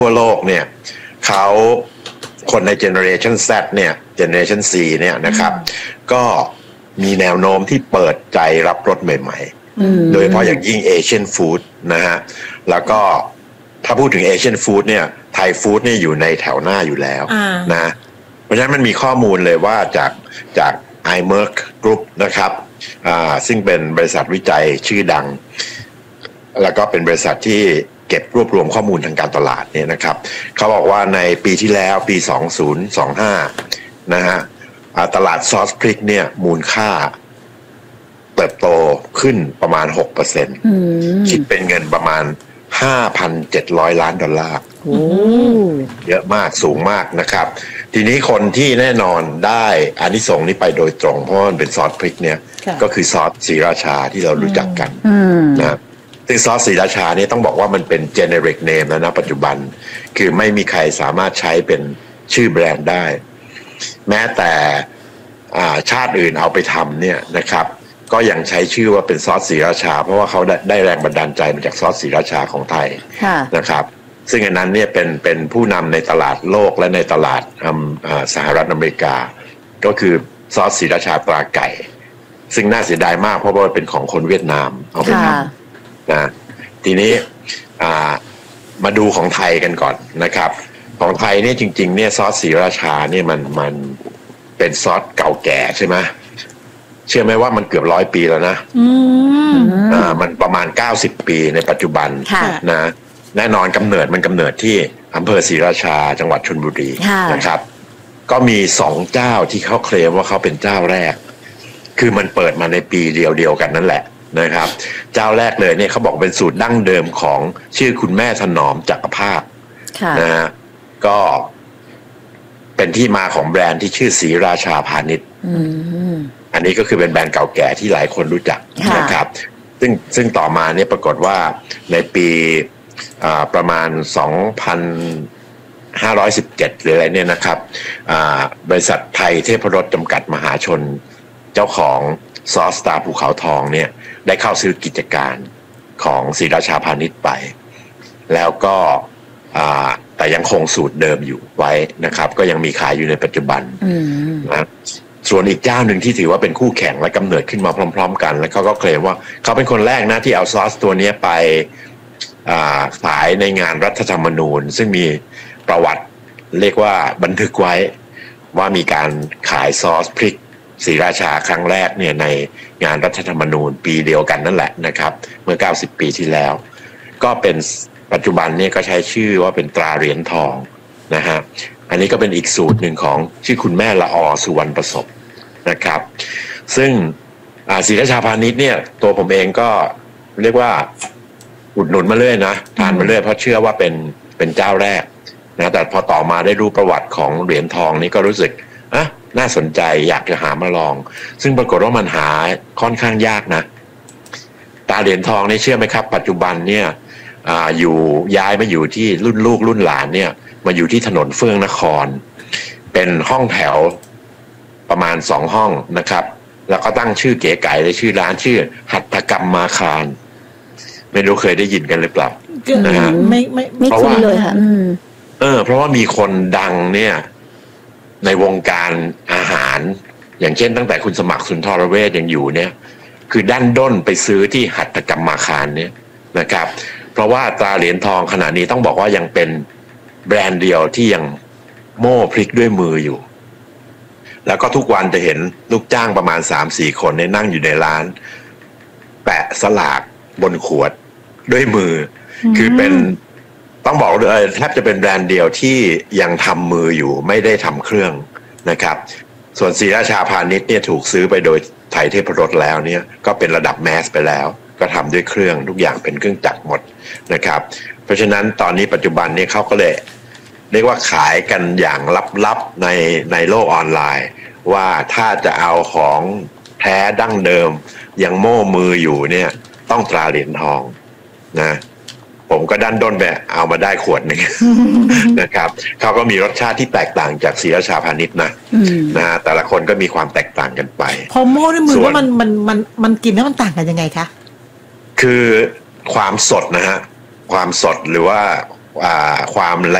ทั่วโลกเนี่ยเขาคนในเจเนอเรชัน Z เนี่ยเจเนอเรชัน C เนี่ยนะครับก็มีแนวโน้มที่เปิดใจรับรสใหม่ๆโดยเฉพาะอย่างยิ่งเอเชียนฟู้ดนะฮะแล้วก็ถ้าพูดถึงเอเชียนฟู้ดเนี่ยไทยฟู้ดเนี่ยอยู่ในแถวหน้าอยู่แล้วนะเพราะฉะนั้นมันมีข้อมูลเลยว่าจาก iMerck Group นะครับซึ่งเป็นบริษัทวิจัยชื่อดังแล้วก็เป็นบริษัทที่เก็บรวบรวมข้อมูลทางการตลาดเนี่ยนะครับเขาบอกว่าในปีที่แล้วปี2025นะฮะตลาดซอสพริกเนี่ยมูลค่าเติบโตขึ้นประมาณ 6% คิดเป็นเงินประมาณ 5,700 ล้านดอลลาร์เยอะมากสูงมากนะครับทีนี้คนที่แน่นอนได้อานิสงส์นี้ไปโดยตรงเพราะมันเป็นซอสพริกเนี่ยก็คือซอสศรีราชาที่เรารู้จักกันนะซึ่งซอสศรีราชาเนี่ยต้องบอกว่ามันเป็น generic name แล้วนะปัจจุบันคือไม่มีใครสามารถใช้เป็นชื่อแบรนด์ได้แม้แต่ชาติอื่นเอาไปทำเนี่ยนะครับก็ยังใช้ชื่อว่าเป็นซอสศรีราชาเพราะว่าเขาได้แรงบันดาลใจมาจากซอสศรีราชาของไทยนะครับซึ่งอันนั้นเนี่ยเป็นผู้นำในตลาดโลกและในตลาดสหรัฐอเมริกาก็คือซอสศรีราชาตราไก่ซึ่งน่าเสียดายมากเพราะว่าเป็นของคนเวียดนามเอาไปทำนะทีนี้มาดูของไทยกันก่อนนะครับของไทยเนี่ยจริงๆเนี่ยซอสศรีราชาเนี่ยมันเป็นซอสเก่าแก่ใช่ไหมเชื่อไหมว่ามันเกือบ100 ปีแล้วนะมันประมาณ90 ปีในปัจจุบันนะแน่นอนมันกำเนิดที่อำเภอศรีราชาจังหวัดชลบุรีนะครับก็มี2 เจ้าที่เขาเคลมว่าเขาเป็นเจ้าแรกคือมันเปิดมาในปีเดียวกันนั่นแหละนะครับเจ้าแรกเลยเนี่ยเขาบอกเป็นสูตรดั้งเดิมของชื่อคุณแม่ถนอมจักรภาพนะฮะก็เป็นที่มาของแบรนด์ที่ชื่อศรีราชาพาณิชย์อันนี้ก็คือเป็นแบรนด์เก่าแก่ที่หลายคนรู้จักนะครับซึ่งต่อมาเนี่ยปรากฏว่าในปีประมาณ2,517หรืออะไรเนี่ยนะครับบริษัทไทยเทพรสจำกัดมหาชนเจ้าของซอสตาภูเขาทองเนี่ยได้เข้าซื้อกิจการของศรีราชาพาณิชย์ไปแล้วก็แต่ยังคงสูตรเดิมอยู่ไว้นะครับก็ยังมีขายอยู่ในปัจจุบันนะส่วนอีกเจ้าหนึ่งที่ถือว่าเป็นคู่แข่งและกำเนิดขึ้นมาพร้อมๆกันแล้วเขาก็เคลมว่าเขาเป็นคนแรกนะที่เอาซอสตัวนี้ไปขายในงานรัฐธรรมนูญซึ่งมีประวัติเรียกว่าบันทึกไว้ว่ามีการขายซอสพริกศรีราชาครั้งแรกเนี่ยในงานรัฐธรรมนูญปีเดียวกันนั่นแหละนะครับเมื่อ90 ปีที่แล้วก็เป็นปัจจุบันเนี่ยก็ใช้ชื่อว่าเป็นตราเหรียญทองนะฮะอันนี้ก็เป็นอีกสูตรหนึ่งของชื่อคุณแม่ละอสุวรรณประสบนะครับซึ่งศรีราชาพาณิชย์เนี่ยตัวผมเองก็เรียกว่าอุดหนุนมาเรื่อยนะทานมาเรื่อยเพราะเชื่อว่าเป็นเจ้าแรกนะแต่พอต่อมาได้รู้ประวัติของเหรียญทองนี่ก็รู้สึกน่าสนใจอยากจะหามาลองซึ่งปรากฏว่ามันหาค่อนข้างยากนะตาเหรียญทองนี่เชื่อไหมครับปัจจุบันเนี่ยอยู่ย้ายมาอยู่ที่รุ่นลูกรุ่นหลานเนี่ยมาอยู่ที่ถนนเฟื่องนครเป็นห้องแถวประมาณ2 ห้องนะครับแล้วก็ตั้งชื่อเก๋ไก๋เลยชื่อร้านชื่อหัตถกรรมมาคารไม่รู้เคยได้ยินกันหรือเปล่านะฮะไม่คุ้นเลยค่ะเพราะว่ามีคนดังเนี่ยในวงการอาหารอย่างเช่นตั้งแต่คุณสมัครสุนทรเวชยังอยู่เนี่ยคือดันด้นไปซื้อที่หัตถกรรมมาคารเนี่ยนะครับเพราะว่าตราเหรียญทองขณะนี้ต้องบอกว่ายังเป็นแบรนด์เดียวที่ยังโม่พริกด้วยมืออยู่แล้วก็ทุกวันจะเห็นลูกจ้างประมาณ 3-4 คนเนี่ยนั่งอยู่ในร้านแปะสลากบนขวดด้วยมือคือเป็นต้องบอกเลยแทบจะเป็นแบรนด์เดียวที่ยังทำมืออยู่ไม่ได้ทำเครื่องนะครับส่วนศรีราชาพาณิชย์เนี่ยถูกซื้อไปโดยไทยเทพรสแล้วเนี่ยก็เป็นระดับแมสไปแล้วก็ทำด้วยเครื่องทุกอย่างเป็นเครื่องจักรหมดนะครับเพราะฉะนั้นตอนนี้ปัจจุบันนี้เขาก็เลยเรียกว่าขายกันอย่างลับๆในโลกออนไลน์ว่าถ้าจะเอาของแท้ดั้งเดิมยังโม่มืออยู่เนี่ยต้องตราเหรียญทองนะผมก็ดันด้นไปเอามาได้ขวดหนึ่ง นะครับเขาก็มีรสชาติที่แตกต่างจากศรีราชาพาณิชย์นะแต่ละคนก็มีความแตกต่างกันไปพอโม่ด้วยมือว่ามันกินแล้วมันต่างกันยังไงคะคือความสดนะฮะความสดหรือว่าความละ